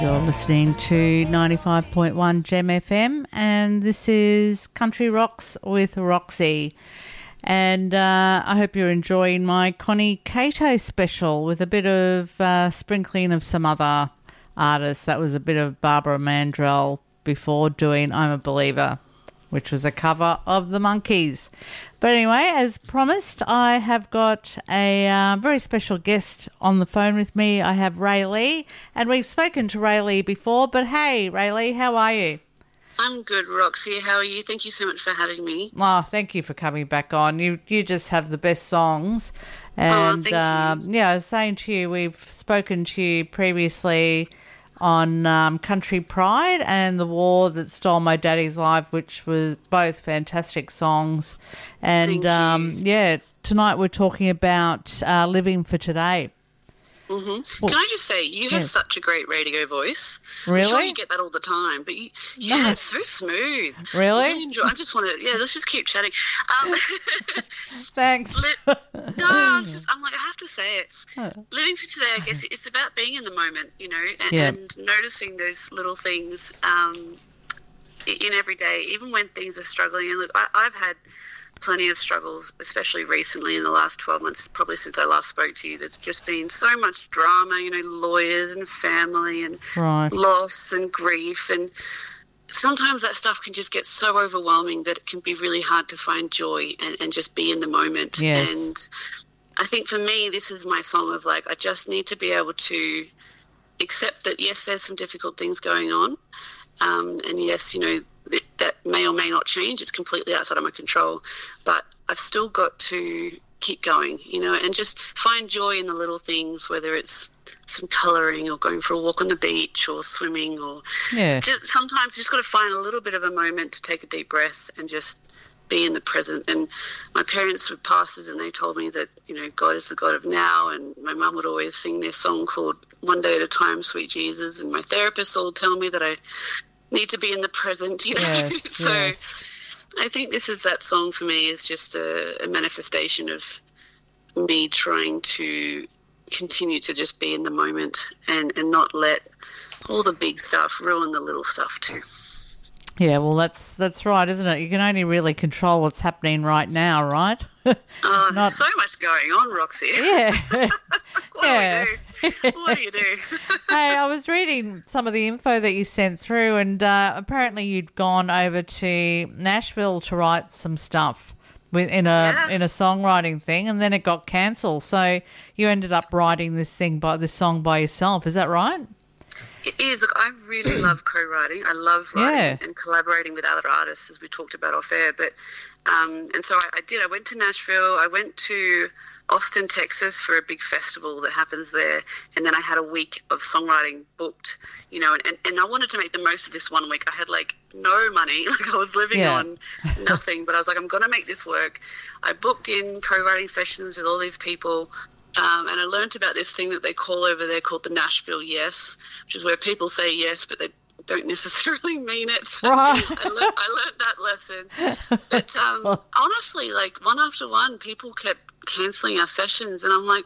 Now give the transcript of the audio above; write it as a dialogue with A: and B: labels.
A: You're listening to 95.1 Gem FM, and this is Country Rocks with Roxy. And I hope you're enjoying my Connie Cato special with a bit of sprinkling of some other artists. That was a bit of Barbara Mandrell before doing I'm a Believer, which was a cover of the Monkees. But anyway, as promised, I have got a very special guest on the phone with me. I have Ray Lee, and we've spoken to Ray Lee before, but hey, Ray Lee, how are you?
B: I'm good, Roxy. How are you? Thank you so much for having me.
A: Oh, thank you for coming back on. You just have the best songs. And,
B: thank you.
A: Yeah, I was saying to you, we've spoken to you previously on Country Pride and The War That Stole My Daddy's Life, which were both fantastic songs. And, yeah, tonight we're talking about Living for Today.
B: Mm-hmm. Can I just say, you have such a great radio voice.
A: Really?
B: I'm sure you get that all the time, but it's so smooth.
A: Really?
B: I really enjoy. I just want to, let's just keep chatting.
A: Thanks.
B: I'm like, I have to say it. Living for today, I guess, it's about being in the moment, and noticing those little things in every day, even when things are struggling. And look, I've had plenty of struggles, especially recently in the last 12 months, probably since I last spoke to you. There's just been so much drama, lawyers and family and loss and grief. And sometimes that stuff can just get so overwhelming that it can be really hard to find joy and just be in the moment.
A: Yes.
B: And I think for me, this is my song of I just need to be able to accept that, yes, there's some difficult things going on. And yes, that may or may not change. It's completely outside of my control, but I've still got to keep going, and just find joy in the little things, whether it's some colouring or going for a walk on the beach or swimming or sometimes you just got to find a little bit of a moment to take a deep breath and just be in the present. And my parents were pastors and they told me that, God is the God of now, and my mum would always sing their song called One Day at a Time, Sweet Jesus, and my therapist will tell me that I need to be in the present,
A: Yes,
B: so
A: yes.
B: I think this is that song for me is just a manifestation of me trying to continue to just be in the moment and not let all the big stuff ruin the little stuff too.
A: Yeah, well, that's right, isn't it? You can only really control what's happening right now, right?
B: There's so much going on, Roxy.
A: Yeah.
B: What do you do?
A: Hey, I was reading some of the info that you sent through, and apparently you'd gone over to Nashville to write some stuff in a songwriting thing, and then it got cancelled. So you ended up writing this song by yourself. Is that right?
B: It is. Look, I really love co-writing. I love writing and collaborating with other artists, as we talked about off air. But and so I did. I went to Nashville. I went to Austin, Texas for a big festival that happens there. And then I had a week of songwriting booked, and I wanted to make the most of this 1 week. I had no money. I was living on nothing, but I was like, I'm going to make this work. I booked in co-writing sessions with all these people. And I learned about this thing that they call over there called the Nashville Yes, which is where people say yes, but they don't necessarily mean it.
A: Right.
B: I learned that lesson. But honestly, one after one, people kept cancelling our sessions, and I'm like,